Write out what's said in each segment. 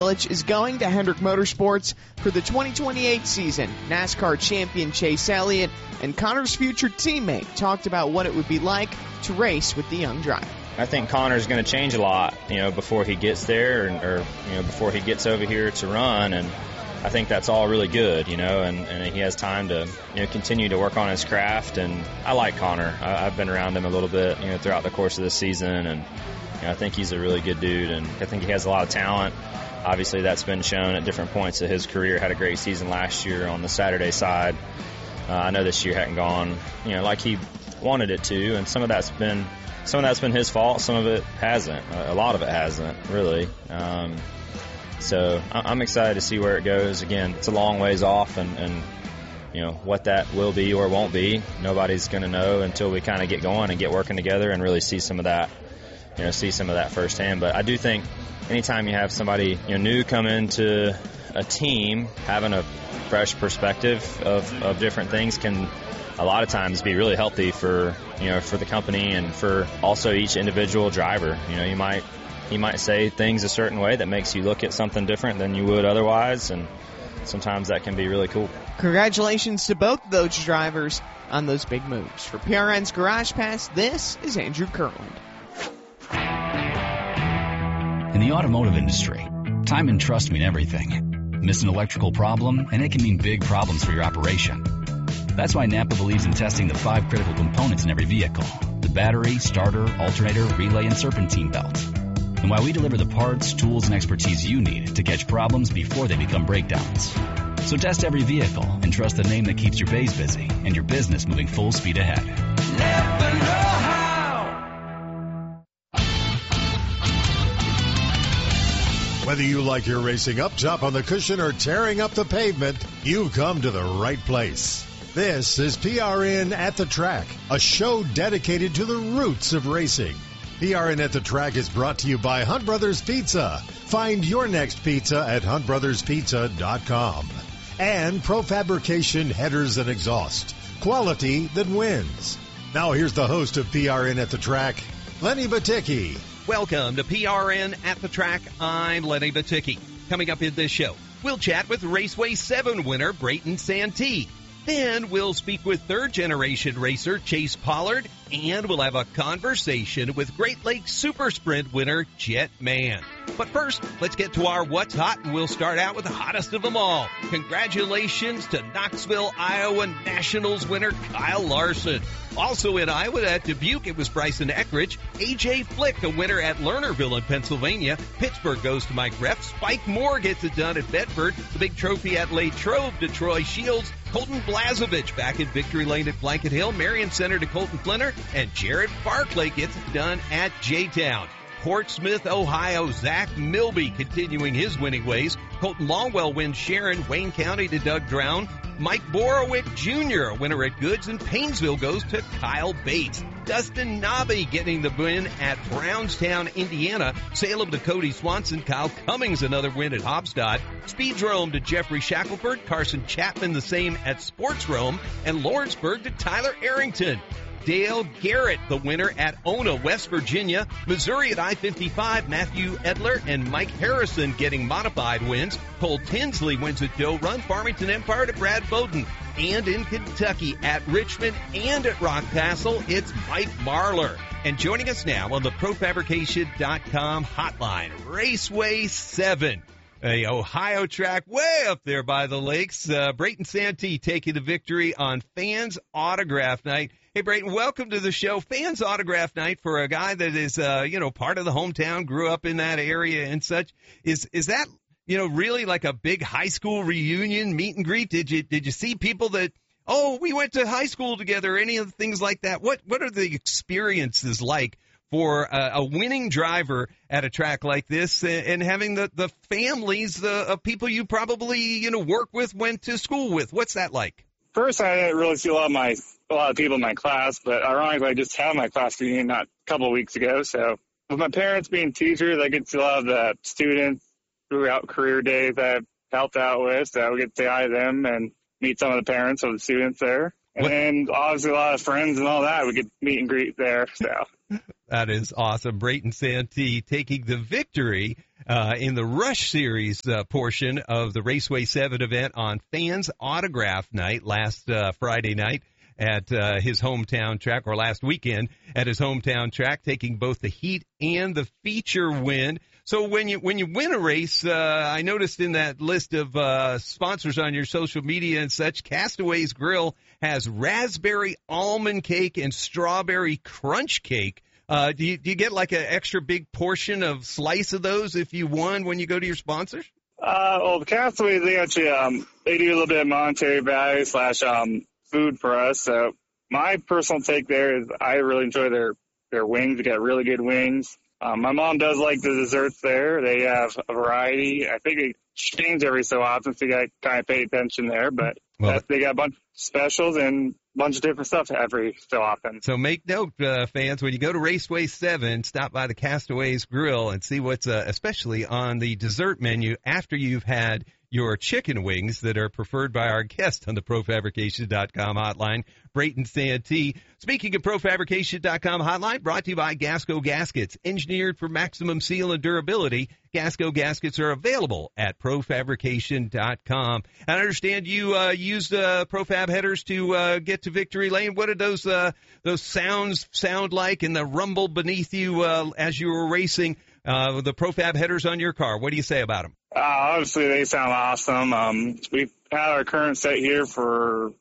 College is going to Hendrick Motorsports for the 2028 season. NASCAR champion Chase Elliott and Connor's future teammate talked about what it would be like to race with the young driver. I think Connor's going to change a lot, before he gets there or before he gets over here to run. And I think that's all really good, and he has time to, continue to work on his craft. And I like Connor. I've been around him a little bit, throughout the course of this season. And I think he's a really good dude, and I think he has a lot of talent. Obviously, that's been shown at different points of his career. Had a great season last year on the Saturday side. I know this year hadn't gone, like he wanted it to, and some of that's been his fault. Some of it hasn't. A lot of it hasn't, really. So I'm excited to see where it goes. Again, it's a long ways off, and what that will be or won't be, nobody's going to know until we kind of get going and get working together and really see some of that firsthand. But I do think anytime you have somebody new come into a team, having a fresh perspective of different things can a lot of times be really healthy for the company and for also each individual driver. He might say things a certain way that makes you look at something different than you would otherwise, and sometimes that can be really cool. Congratulations to both of those drivers on those big moves. For PRN's Garage Pass, this is Andrew Kirtland. In the automotive industry, time and trust mean everything. Miss an electrical problem, and it can mean big problems for your operation. That's why Napa believes in testing the 5 critical components in every vehicle: the battery, starter, alternator, relay, and serpentine belt. And why we deliver the parts, tools, and expertise you need to catch problems before they become breakdowns. So test every vehicle and trust the name that keeps your bays busy and your business moving full speed ahead. Napa know-how. Whether you like your racing up top on the cushion or tearing up the pavement, you've come to the right place. This is PRN at the Track, a show dedicated to the roots of racing. PRN at the Track is brought to you by Hunt Brothers Pizza. Find your next pizza at huntbrotherspizza.com. And Profabrication Headers and Exhaust. Quality that wins. Now here's the host of PRN at the Track, Lenny Batycki. Welcome to PRN at the Track. I'm Lenny Batycki. Coming up in this show, we'll chat with Raceway 7 winner Brayton Santee. Then we'll speak with third-generation racer Chase Pollard, and we'll have a conversation with Great Lakes Super Sprint winner Jet Man. But first, let's get to our What's Hot, and we'll start out with the hottest of them all. Congratulations to Knoxville, Iowa Nationals winner Kyle Larson. Also in Iowa at Dubuque, it was Bryson Eckridge. A.J. Flick, a winner at Lernerville in Pennsylvania. Pittsburgh goes to Mike Reff. Spike Moore gets it done at Bedford. The big trophy at Latrobe to Troy Shields. Colton Blazevich back in Victory Lane at Blanket Hill. Marion Center to Colton Flinner. And Jared Barclay gets it done at J-Town. Portsmouth, Ohio, Zach Milby continuing his winning ways. Colton Longwell wins Sharon, Wayne County to Doug Drown. Mike Borowick Jr., a winner at Goods, and Paynesville goes to Kyle Bates. Dustin Nobby getting the win at Brownstown, Indiana. Salem to Cody Swanson. Kyle Cummings another win at Hobstadt. Speedrome to Jeffrey Shackelford. Carson Chapman the same at Sportsrome. And Lawrenceburg to Tyler Arrington. Dale Garrett, the winner at Ona, West Virginia. Missouri at I-55, Matthew Edler and Mike Harrison getting modified wins. Cole Tinsley wins at Doe Run. Farmington Empire to Brad Bowden. And in Kentucky at Richmond and at Rock Castle, it's Mike Marlar. And joining us now on the Profabrication.com hotline, Raceway 7. A Ohio track way up there by the lakes. Brayton Santee taking the victory on Fans Autograph Night. Hey, Brayton, welcome to the show. Fans Autograph Night for a guy that is, part of the hometown, grew up in that area and such. Is that, really like a big high school reunion meet and greet? Did you see people that, we went to high school together, any of the things like that? What are the experiences like for a winning driver at a track like this and having the families of people you probably, work with, went to school with? What's that like? First, I didn't really see a lot of people in my class, but ironically, I just had my class reunion not a couple of weeks ago. So with my parents being teachers, I get to see a lot of the students throughout career days that I've helped out with. So we get to say hi to them and meet some of the parents of the students there. And then obviously a lot of friends and all that. We get meet and greet there. So that is awesome. Brayton Santee taking the victory in the Rush Series portion of the Raceway 7 event on Fans Autograph Night last Friday night at his hometown track, or last weekend at his hometown track, taking both the heat and the feature win. So when you win a race, I noticed in that list of sponsors on your social media and such, Castaways Grill has raspberry almond cake and strawberry crunch cake. Do you get like an extra big portion of slice of those if you won when you go to your sponsors? Well, the Castaways, they actually they do a little bit of monetary value / food for us. So my personal take there is I really enjoy their wings. They got really good wings. My mom does like the desserts there. They have a variety. I think they change every so often, so you got to kind of pay attention there. But they got a bunch of specials and a bunch of different stuff every so often. So make note, fans, when you go to Raceway 7, stop by the Castaways Grill and see what's especially on the dessert menu after you've had your chicken wings that are preferred by our guest on the ProFabrication.com hotline, Brayton Santee. Speaking of ProFabrication.com hotline, brought to you by Gasco Gaskets, engineered for maximum seal and durability. Gasco Gaskets are available at ProFabrication.com. I understand you used ProFab headers to get to victory lane. What did those sounds sound like in the rumble beneath you as you were racing the ProFab headers on your car? What do you say about them? Obviously, they sound awesome. We've had our current set here for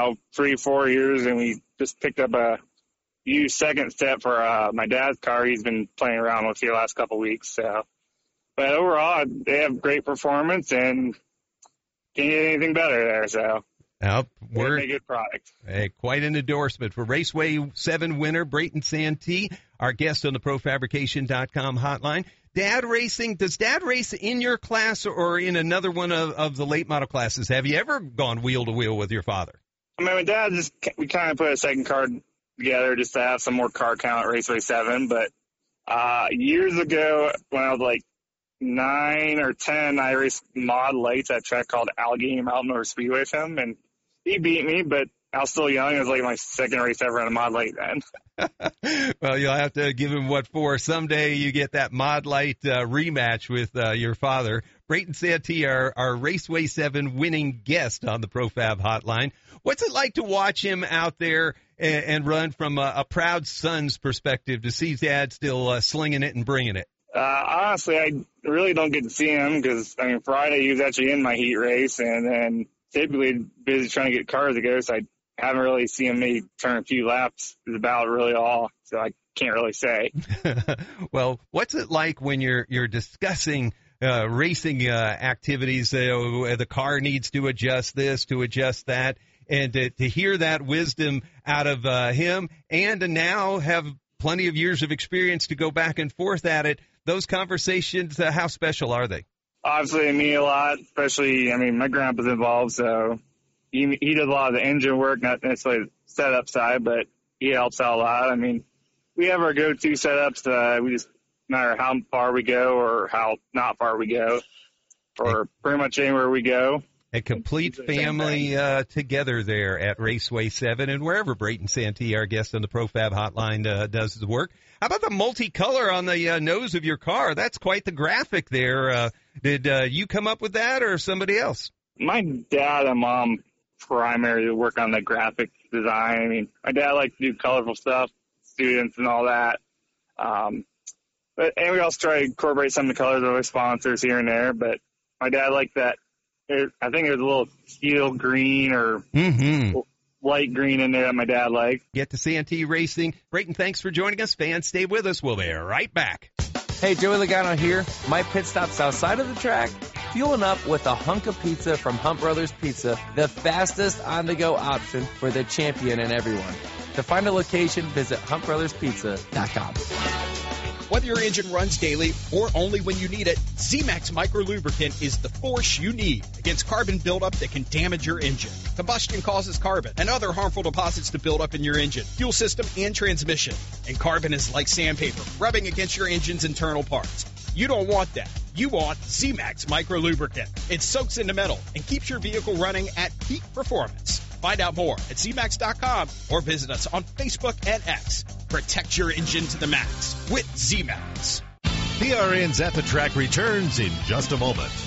3-4 years, and we just picked up a used second set for my dad's car. He's been playing around with the last couple weeks. So, but overall, they have great performance, and can't get anything better there. So, we're a good product. Quite an endorsement for Raceway 7 winner Brayton Santee, our guest on the ProFabrication.com hotline. Dad racing, does Dad race in your class or in another one of the late model classes? Have you ever gone wheel to wheel with your father? I mean, my dad we kind of put a second car together just to have some more car count at Raceway 7. But years ago, when I was like 9 or 10, I raced mod lights at a track called Allegheny Mountain Motor Speedway with him, and he beat me, but I was still young. It was like my second race ever on a mod light then. Well, you'll have to give him what for. Someday you get that mod light rematch with your father. Brayton Santee, our Raceway 7 winning guest on the ProFab hotline. What's it like to watch him out there and run from a proud son's perspective to see Dad still slinging it and bringing it? Honestly, I really don't get to see him because, I mean, Friday he was actually in my heat race, and then typically busy trying to get cars to go, so I haven't really seen him maybe turn a few laps is about really all, so I can't really say. Well, what's it like when you're discussing racing activities? The car needs to adjust this, to adjust that, and to hear that wisdom out of him, and to now have plenty of years of experience to go back and forth at it. Those conversations, how special are they? Obviously, they mean a lot, especially, I mean, my grandpa's involved, so he does a lot of the engine work, not necessarily the setup side, but he helps out a lot. I mean, we have our go-to setups. We just, no matter how far we go or how not far we go, or pretty much anywhere we go. A complete family together there at Raceway 7 and wherever Brayton Santee, our guest on the ProFab hotline, does his work. How about the multicolor on the nose of your car? That's quite the graphic there. Did you come up with that or somebody else? My dad and mom primarily work on the graphic design. I mean, my dad likes to do colorful stuff, students and all that. And we also try to incorporate some of the colors of our sponsors here and there. But my dad liked that. I think there's a little teal green or light green in there that my dad liked. Get to Santee Racing. Brayton, thanks for joining us. Fans, stay with us. We'll be right back. Hey, Joey Logano here. My pit stop's outside of the track, fueling up with a hunk of pizza from Hunt Brothers Pizza, the fastest on-the-go option for the champion and everyone. To find a location, visit huntbrotherspizza.com. Whether your engine runs daily or only when you need it, Z-Max Micro Lubricant is the force you need against carbon buildup that can damage your engine. Combustion causes carbon and other harmful deposits to build up in your engine, fuel system, and transmission. And carbon is like sandpaper, rubbing against your engine's internal parts. You don't want that. You want Z-Max Micro Lubricant. It soaks into metal and keeps your vehicle running at peak performance. Find out more at ZMax.com or visit us on Facebook and X. Protect your engine to the max with Z-Max. PRN's At the Track returns in just a moment.